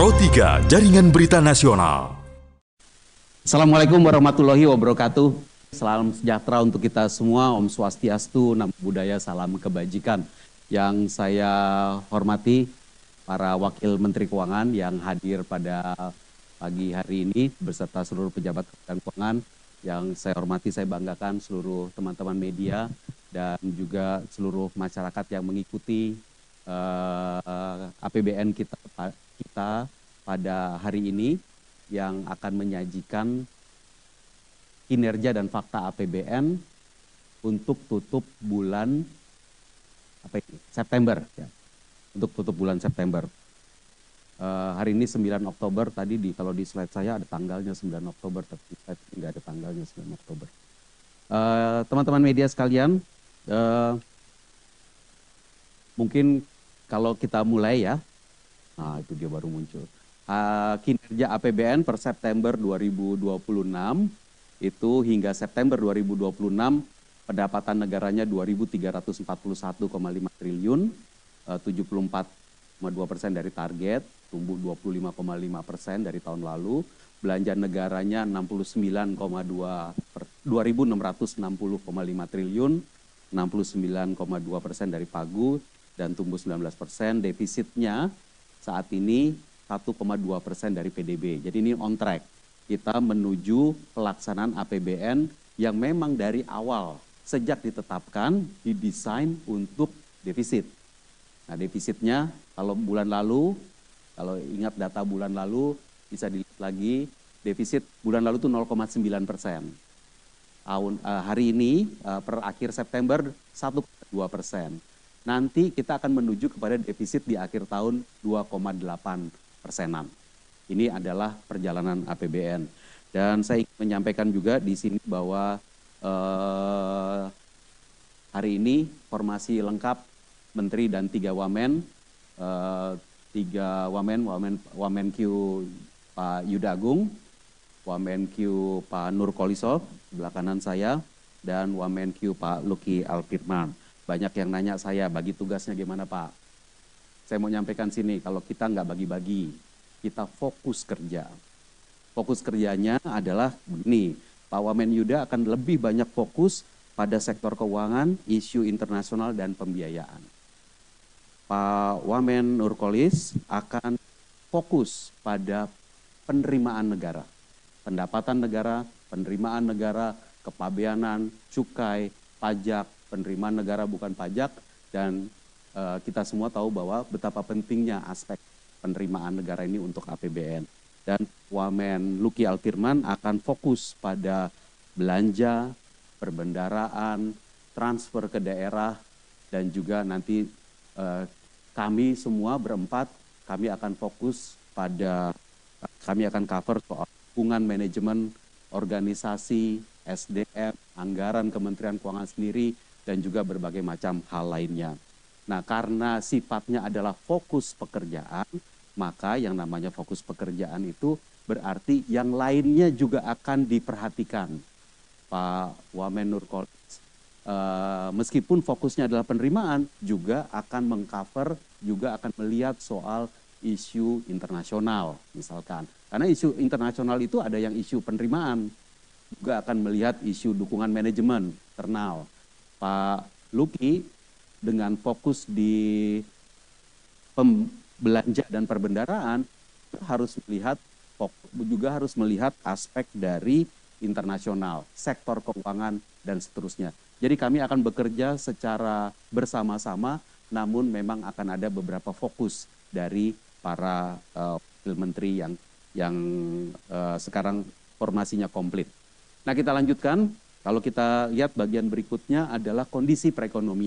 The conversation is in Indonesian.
Pro 3 Jaringan Berita Nasional. Assalamualaikum warahmatullahi wabarakatuh. Salam sejahtera untuk kita semua. Om Swastiastu, Namo Buddhaya, salam kebajikan. Yang saya hormati para Wakil Menteri Keuangan yang hadir pada pagi hari ini beserta seluruh pejabat Kementerian Keuangan. Yang saya hormati, saya banggakan seluruh teman-teman media dan juga seluruh masyarakat yang mengikuti APBN kita pada hari ini yang akan menyajikan kinerja dan fakta APBN untuk tutup bulan September ya. Untuk tutup bulan September. Hari ini 9 Oktober, tadi kalau di slide saya ada tanggalnya 9 Oktober, tapi di slide nggak ada tanggalnya 9 Oktober. Teman-teman media sekalian, mungkin kalau kita mulai ya, nah itu dia baru muncul. Kinerja APBN per September 2026 itu hingga September 2026 pendapatan negaranya 2.341,5 triliun, 74,2% dari target, tumbuh 25,5% dari tahun lalu. Belanja negaranya 2.660,5 triliun, 69,2% dari pagu dan tumbuh 19%. Defisitnya saat ini 1,2% dari PDB. Jadi ini on track. Kita menuju pelaksanaan APBN yang memang dari awal sejak ditetapkan didesain untuk defisit. Nah, defisitnya kalau bulan lalu, kalau ingat data bulan lalu bisa dilihat lagi, defisit bulan lalu itu 0,9%. Hari ini per akhir September 1,2%. Nanti kita akan menuju kepada defisit di akhir tahun 2,8%. Ini adalah perjalanan APBN. Dan saya ingin menyampaikan juga di sini bahwa hari ini formasi lengkap Menteri dan 3 Wamen, Wamenq Pak Yuda Agung, Wamenq Pak Nur Kolisov, sebelah kanan saya, dan Wamenq Pak Luki Alfirman. Banyak yang nanya saya, bagi tugasnya gimana Pak? Saya mau nyampaikan sini, kalau kita nggak bagi-bagi, kita fokus kerja. Fokus kerjanya adalah begini, Pak Wamen Yuda akan lebih banyak fokus pada sektor keuangan, isu internasional, dan pembiayaan. Pak Wamen Nurkolis akan fokus pada penerimaan negara, pendapatan negara, penerimaan negara, kepabeanan, cukai, pajak, penerimaan negara bukan pajak, dan kita semua tahu bahwa betapa pentingnya aspek penerimaan negara ini untuk APBN. Dan Wamen Luki Alfirman akan fokus pada belanja, perbendaraan, transfer ke daerah, dan juga nanti kami semua berempat, kami akan fokus pada, kami akan cover soal hubungan manajemen, organisasi, SDM, anggaran Kementerian Keuangan sendiri, dan juga berbagai macam hal lainnya. Nah, karena sifatnya adalah fokus pekerjaan, maka yang namanya fokus pekerjaan itu berarti yang lainnya juga akan diperhatikan. Pak Wamen Nurkolis, meskipun fokusnya adalah penerimaan, juga akan mengcover, juga akan melihat soal isu internasional misalkan. Karena isu internasional itu ada yang isu penerimaan, juga akan melihat isu dukungan manajemen internal. Pak Luki dengan fokus di belanja dan perbendaraan juga harus melihat aspek dari internasional, sektor keuangan dan seterusnya. Jadi kami akan bekerja secara bersama-sama, namun memang akan ada beberapa fokus dari para wakil menteri yang sekarang formasinya komplit. Nah, kita lanjutkan. Kalau kita lihat bagian berikutnya adalah kondisi perekonomian.